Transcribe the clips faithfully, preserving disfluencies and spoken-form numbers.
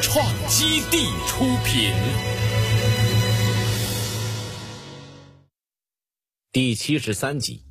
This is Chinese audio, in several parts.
创基地出品。 第七十三集。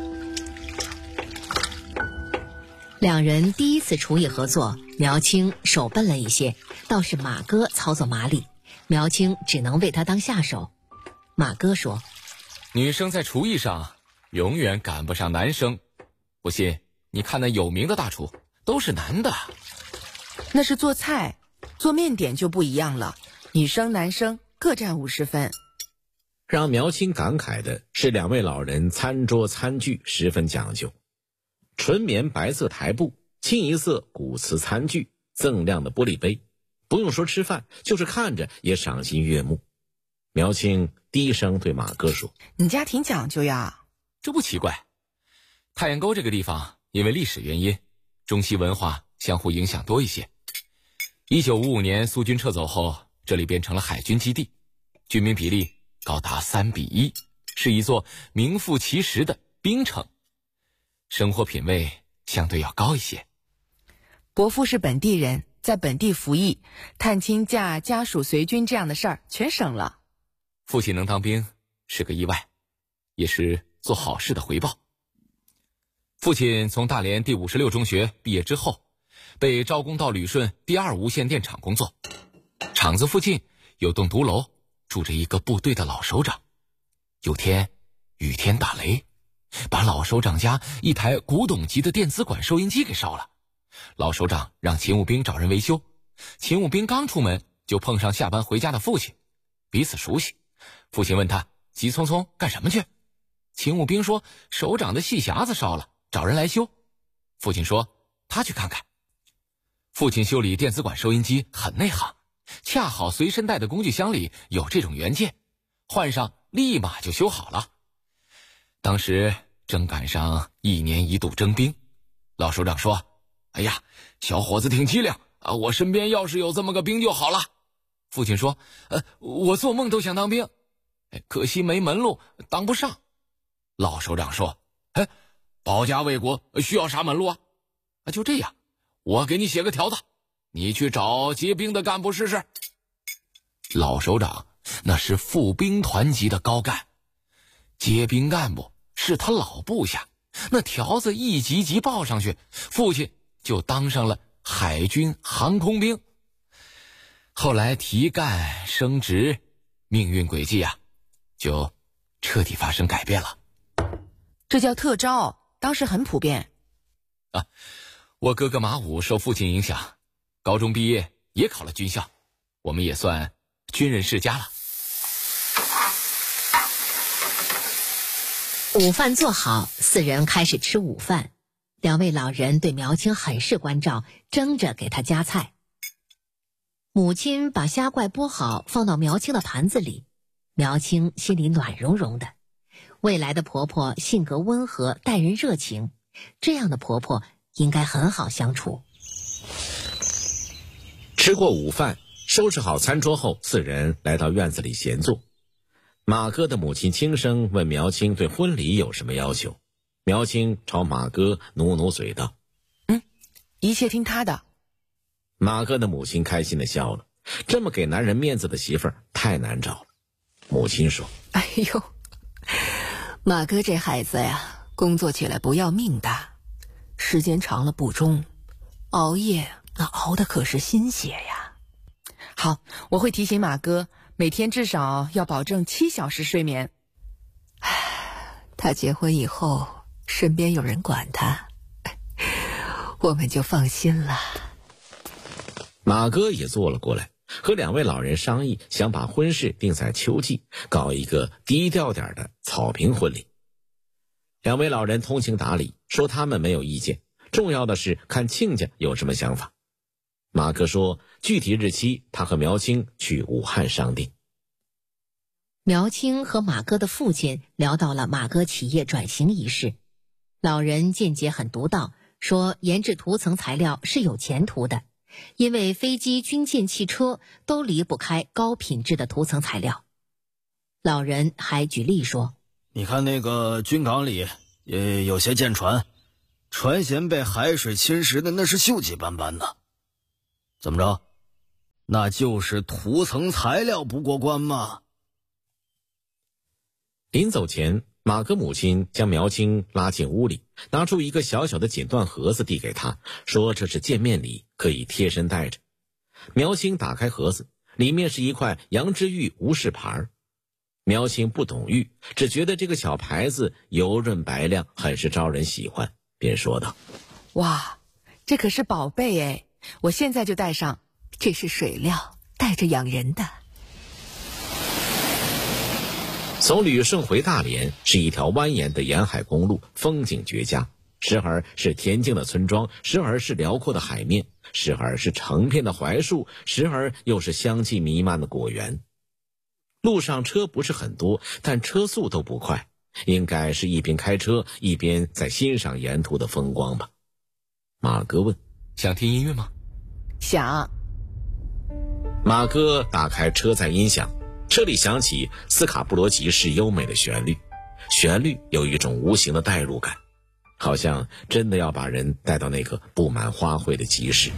两人第一次厨艺合作，苗青手笨了一些，倒是马哥操作麻利，苗青只能为他当下手。马哥说： 女生在厨艺上永远赶不上男生，不信你看那有名的大厨都是男的。 那是做菜，做面点就不一样了，女生男生各占五十分。 让苗青感慨的是，两位老人餐桌餐具十分讲究，纯棉白色台布，清一色古瓷餐具，锃亮的玻璃杯，不用说吃饭，就是看着也赏心悦目。苗青低声对马哥说： 你家挺讲究呀。 这不奇怪，太阳沟这个地方因为历史原因，中西文化相互影响多一些。一九五五年苏军撤走后，这里变成了海军基地，居民比例高达三比一，是一座名副其实的兵城，生活品味相对要高一些。 伯父是本地人，在本地服役，探亲嫁家属随军这样的事儿全省了。 父亲能当兵是个意外，也是做好事的回报。父亲从大连第五十六中学毕业之后，被招工到旅顺第二无线电厂工作。厂子附近有栋独楼，住着一个部队的老首长。有天雨天打雷，把老首长家一台古董级的电子管收音机给烧了。老首长让勤务兵找人维修，勤务兵刚出门就碰上下班回家的父亲，彼此熟悉。父亲问他急匆匆干什么去？勤务兵说首长的戏匣子烧了，找人来修。父亲说他去看看。父亲修理电子管收音机很内行，恰好随身带的工具箱里有这种元件，换上立马就修好了。当时正赶上一年一度征兵，老首长说：哎呀，小伙子挺机灵啊，我身边要是有这么个兵就好了。父亲说：呃，我做梦都想当兵，可惜没门路，当不上。老首长说：哎，保家卫国需要啥门路啊？啊，就这样，我给你写个条子，你去找结兵的干部试试。老首长那是副兵团级的高干，结兵干部是他老部下，那条子一级级报上去，父亲就当上了海军航空兵。后来提干升职，命运轨迹啊，就彻底发生改变了。 这叫特招，当时很普遍啊。我哥哥马武受父亲影响，高中毕业也考了军校，我们也算军人世家了。 午饭做好，四人开始吃午饭。两位老人对苗青很是关照，争着给他夹菜。母亲把虾怪剥好放到苗青的盘子里，苗青心里暖融融的。未来的婆婆性格温和，待人热情，这样的婆婆应该很好相处。 吃过午饭，收拾好餐桌后，四人来到院子里闲坐。马哥的母亲轻声问苗青对婚礼有什么要求。苗青朝马哥努努嘴道： 嗯，一切听他的。 马哥的母亲开心地笑了，这么给男人面子的媳妇儿太难找了。母亲说： 哎呦，马哥这孩子呀，工作起来不要命的，时间长了不中，熬夜那熬的可是心血呀。 好，我会提醒马哥，每天至少要保证七小时睡眠。 他结婚以后身边有人管他，我们就放心了。 马哥也坐了过来，和两位老人商议，想把婚事定在秋季，搞一个低调点的草坪婚礼。两位老人通情达理，说他们没有意见，重要的是看亲家有什么想法。马哥说具体日期他和苗青去武汉商定。 苗青和马哥的父亲聊到了马哥企业转型一事，老人见解很独到，说研制涂层材料是有前途的，因为飞机、军舰、汽车都离不开高品质的涂层材料。老人还举例说， 你看那个军港里也有些舰船，船舷被海水侵蚀的那是锈迹斑斑的。怎么着， 那就是涂层材料不过关吗？ 临走前，马哥母亲将苗青拉进屋里，拿出一个小小的锦缎盒子递给他，说这是见面礼，可以贴身带着。苗青打开盒子，里面是一块羊脂玉无饰牌。苗青不懂玉，只觉得这个小牌子油润白亮，很是招人喜欢，便说道： 哇，这可是宝贝哎，我现在就戴上。 这是水料，带着养人的。 从旅顺回大连是一条蜿蜒的沿海公路，风景绝佳，时而是恬静的村庄，时而是辽阔的海面，时而是成片的槐树，时而又是香气弥漫的果园。路上车不是很多，但车速都不快，应该是一边开车一边在欣赏沿途的风光吧。马哥问： 想听音乐吗？ 想。 马哥打开车载音响，车里响起斯卡布罗集市优美的旋律，旋律有一种无形的代入感，好像真的要把人带到那个布满花卉的集市。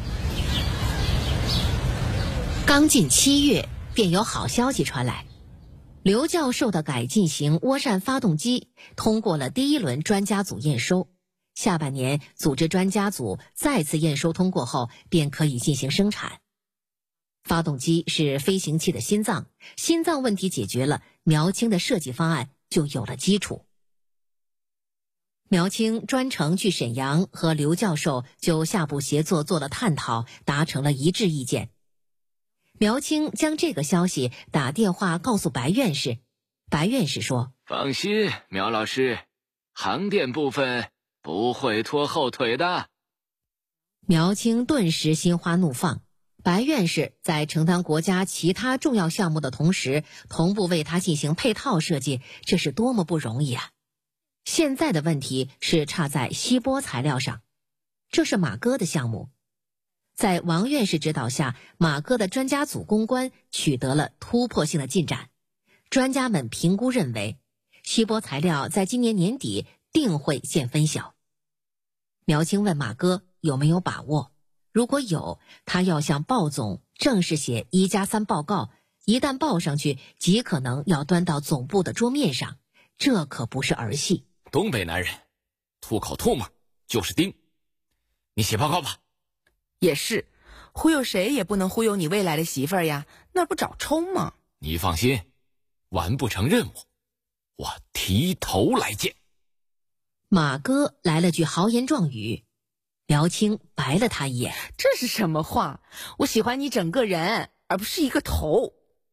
刚进七月，便有好消息传来，刘教授的改进型涡扇发动机通过了第一轮专家组验收，下半年组织专家组再次验收通过后，便可以进行生产。发动机是飞行器的心脏，心脏问题解决了，苗青的设计方案就有了基础。苗青专程去沈阳和刘教授就下部协作做了探讨，达成了一致意见。苗青将这个消息打电话告诉白院士，白院士说： 放心，苗老师，航电部分不会拖后腿的。 苗青顿时心花怒放，白院士在承担国家其他重要项目的同时，同步为他进行配套设计，这是多么不容易啊！现在的问题是差在锡箔材料上，这是马哥的项目。在王院士指导下，马哥的专家组攻关取得了突破性的进展。专家们评估认为，锡箔材料在今年年底定会见分晓。苗青问马哥有没有把握，如果有，他要向鲍总正式写一加三报告，一旦报上去，极可能要端到总部的桌面上，这可不是儿戏。 东北男人，吐口唾沫就是钉。你写报告吧。 也是，忽悠谁也不能忽悠你未来的媳妇儿呀，那不找抽吗？ 你放心，完不成任务，我提头来见。 马哥来了句豪言壮语，苗青白了他一眼。 这是什么话？我喜欢你整个人，而不是一个头。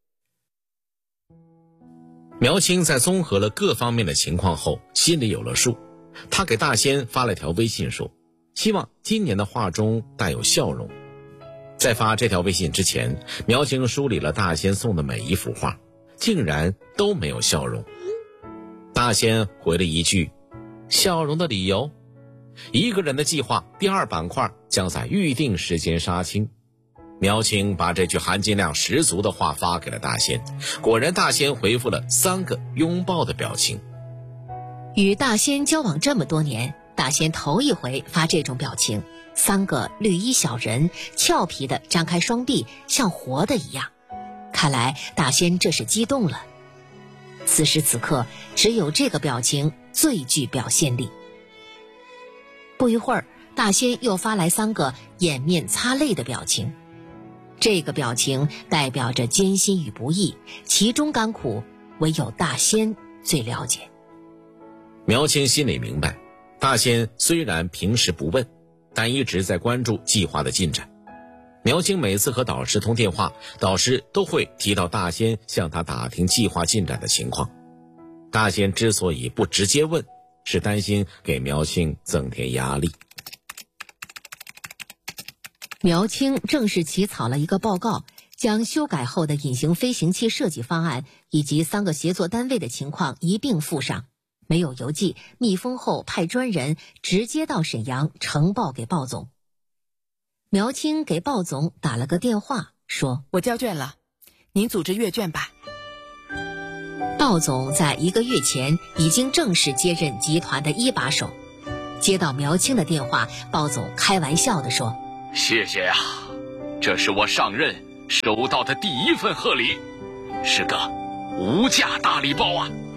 苗青在综合了各方面的情况后，心里有了数。他给大仙发了条微信说，希望今年的画中带有笑容。在发这条微信之前，苗青梳理了大仙送的每一幅画，竟然都没有笑容。大仙回了一句：笑容的理由？一个人的计划第二板块将在预定时间杀青。苗青把这句含金量十足的话发给了大仙，果然大仙回复了三个拥抱的表情。 与大仙交往这么多年，大仙头一回发这种表情，三个绿衣小人俏皮地张开双臂，像活的一样。看来大仙这是激动了。此时此刻，只有这个表情最具表现力。不一会儿，大仙又发来三个掩面擦泪的表情。这个表情代表着艰辛与不易，其中甘苦唯有大仙最了解。 苗青心里明白，大仙虽然平时不问，但一直在关注计划的进展。苗青每次和导师通电话，导师都会提到大仙向他打听计划进展的情况。大仙之所以不直接问，是担心给苗青增添压力。 苗青正式起草了一个报告，将修改后的隐形飞行器设计方案以及三个协作单位的情况一并附上，没有邮寄，密封后派专人直接到沈阳呈报给鲍总。苗青给鲍总打了个电话，说： 我交卷了，您组织阅卷吧。 鲍总在一个月前已经正式接任集团的一把手。接到苗青的电话，鲍总开玩笑地说： 谢谢呀，这是我上任收到的第一份贺礼，是个无价大礼包啊！